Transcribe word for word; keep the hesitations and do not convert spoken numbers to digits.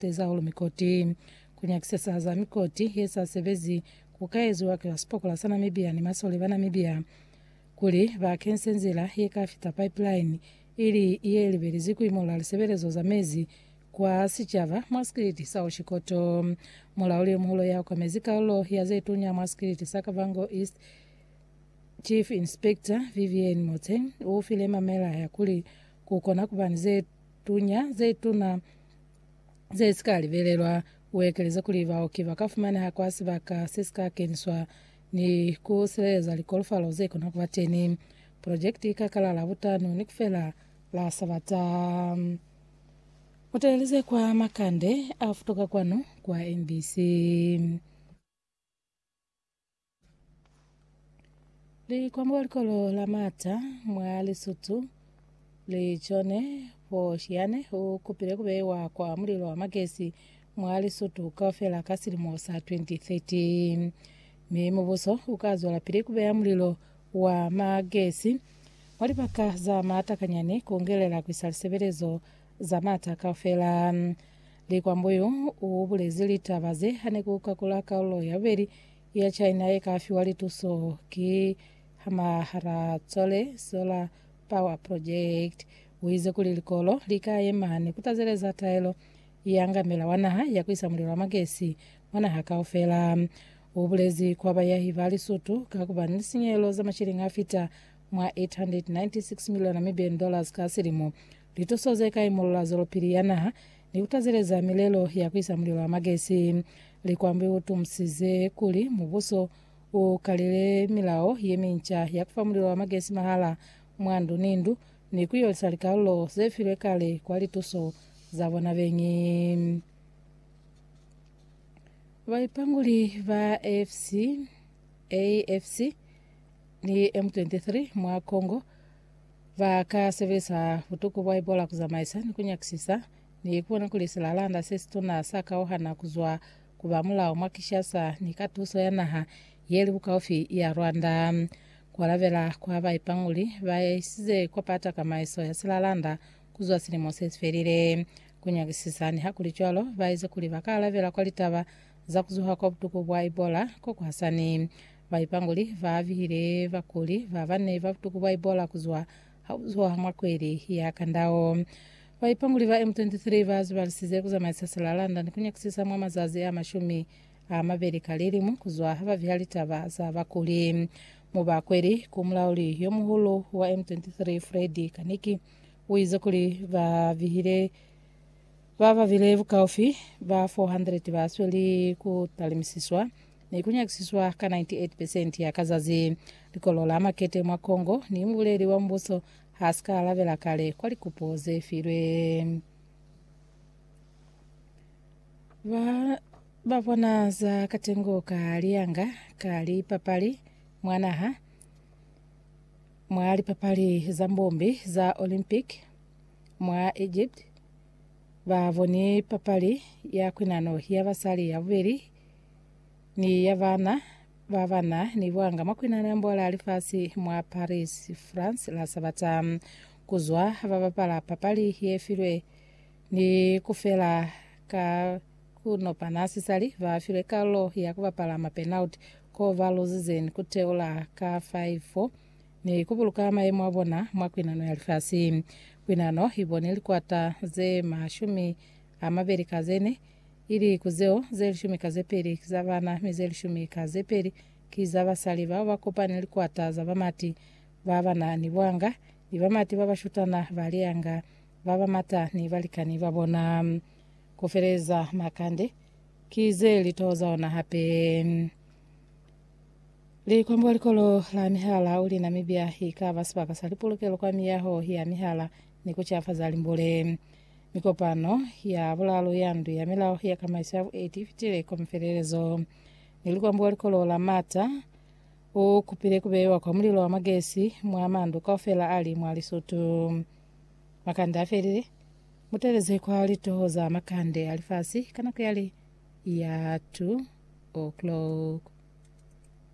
kuteza ulu mikoti kunya kisesa za mikoti yesa sevezi kukaezi wake wasipokola sana Namibia ni masoli wa Namibia kuli bakensenzela yekafita pipeline ili iye liberiziku imola liseberezo za mezi kwa sichava mwaskiriti sao shikoto mola uli muhulo yao kwa mezika ulo ya zetunya mwaskiriti Sakavango East Chief Inspector Vivian Mote ufile mamela ya kuli kukona kubani zetunya zetuna zesikali velelwa uwekeleza kuliva okiva kafumane hakwasi baka siska keniswa ni kuseleza likolfalo zeko na kuvateni projekti ikakalala butanu ni kufela la sabata uteleze kwa makande afutoka kwanu kwa N B C. Li kwa mwalikolo la mata mwali sutu li chone po shiane ukupile kubewa kwa mulilo wa magesi mwali sutu kafela kasiri mosa twenty thirty Mimo buso ukazo la pili kubeya mulilo wa magesi walipaka za mata kanyani kuongelela kwisaliseberezo za mata kafela li kwa mbuyu ubulezi litabaze hane kukakula kaulo ya veri ya China eka afiwali tuso ki hama haratole solar power project uize kulilikolo lika yemane kutazeleza taelo yangamela wanaha ya kuisa mulilo wa magesi wanaha kafela ubulezi kwa bayahi vali sutu kakubani sinyelo za mashiringa afita mwa eight hundred ninety-six million Namibian dollars kasirimu litosozeka imulula zolopiriana ni kutazeleza milelo ya kuisa mulilo wa magesi likwambi utumsize kuli mubuso ukalile milao yemincha ya kufa mulilo wa magesi mahala mwandu nindu ni kuyolisa likaulo zefile kale kwa lituso zabona venyi waipanguli va A F C A F C ni M twenty-three mwa Kongo vaka sevesa utuku wa Ebola kuzamaisa ni kunyakisisa ni kuona kulisila landa sesi tuna saka ohana kuzwa kubamula umakishasa ni katuso yanaha yeli bukaofi ya Rwanda kwa lavela kwa vaipanguli vaisize kwa pata kama iso ya silalanda kuzwa sinimo sesi ferire kunyakisisa ni hakulicholo vaize kulivaka lavela kwa litava za kuzuha kwa utuku wa Ebola koko hasani vaipanguli vavihire vakuli vavane vabutuku wa Ebola kuzwa hauzwa mwakweli ya kandao vaipanguli va M twenty-three vazi valisize kuzamaisa silalanda ni kunyakisisa mwa mazazi ya mashumi amaveri kalilimu kuzwa hava vihalitava za vakuli mubakweli kumlauli yomuhulu wa M twenty-three Freddy Kaniki uize kuli vavihire vava vilevu kaufi va four hundred vasweli kutalimisiswa ni kunyakisiswa ka ninety-eight percent ya kazazi likolola makete mwa Kongo ni mbuleli wa mbuso haska alavela kale kwa likupoze firwe va bavona za katengo kalianga kali papali mwanaha mwali papali za mbombi za Olympic mwa Egypt vavoni papali ya kwinano ya vasali ya veri ni yavana vavana ni wanga makwinano ya mbola alifasi mwa Paris France la sabata kuzwa vavapala papali yefirwe ni kufela ka kuno panasi sali vafirwe kalo ya kuvapala mapenalty ko valozizen kuteula ka five four ni kubuluka maemo abona mwakwinano ya alifasi kwinano ibone likwata ze mashumi amaberi kazene ili kuzeo ze shumi kazeperi kizavana mezeli shumi kazeperi kizava saliva wakopani likwata za vamati vavana ni wanga ni vamati vavashutana valianga vavamata ni valikani vabona kufereza makande kize litoza ona hape li kwambo likolo la mihala uli Namibia hikava sipaka salipulukelo kwa miyaho ya mihala ni kuchafa zalimbule mikopano ya bulalo yandu ya milao ya kama isavu eighty fitile komferezo nilikwambo likolo la mata ukupile kubewa kwa mulilo wa magesi mwamandu kofela ali mwali sutu makande aferire muteleze kwa litoza makande alifasi kana kuyali ya two o'clock